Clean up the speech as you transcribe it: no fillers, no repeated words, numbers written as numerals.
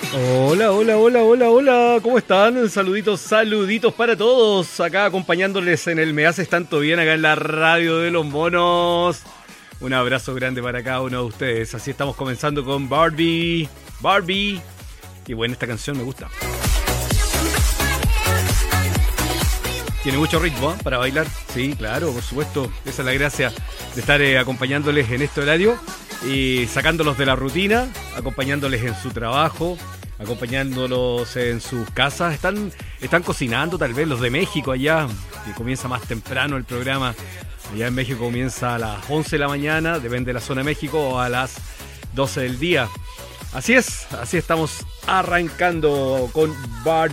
Hola, hola, hola, hola, hola, ¿cómo están? Saluditos, saluditos para todos. Acá acompañándoles en el Me Haces Tanto Bien, acá en la radio de los monos. Un abrazo grande para cada uno de ustedes. Así estamos comenzando con Barbie. Barbie. Qué buena esta canción, me gusta. Tiene mucho ritmo, ¿eh? Para bailar. Sí, claro, por supuesto. Esa es la gracia de estar acompañándoles en este horario y sacándolos de la rutina, acompañándoles en su trabajo, acompañándolos en sus casas. Están cocinando tal vez los de México allá, que comienza más temprano el programa. Allá en México comienza a las 11 de la mañana, depende de la zona de México, o a las 12 del día. Así es, así estamos arrancando con Barbie.